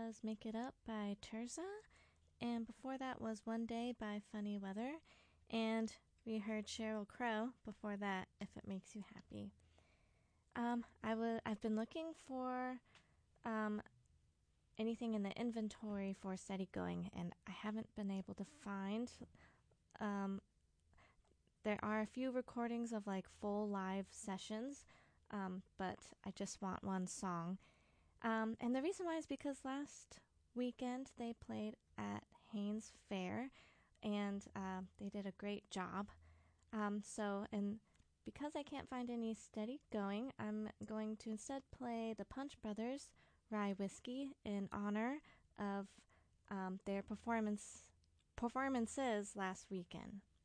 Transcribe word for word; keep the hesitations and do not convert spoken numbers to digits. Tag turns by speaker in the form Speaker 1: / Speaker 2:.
Speaker 1: was Make It Up by Terza, and before that was One Day by Funny Weather, and we heard Sheryl Crow before that, If It Makes You Happy. Um, I w- I've been looking for um, anything in the inventory for Steady Going, and I haven't been able to find. Um, there are a few recordings of like full live sessions, um, but I just want one song. Um, and the reason why is because last weekend they played at Haynes Fair, and uh, they did a great job. Um, so, and because I can't find any Steady Going, I'm going to instead play the Punch Brothers Rye Whiskey in honor of um, their performance performances last weekend.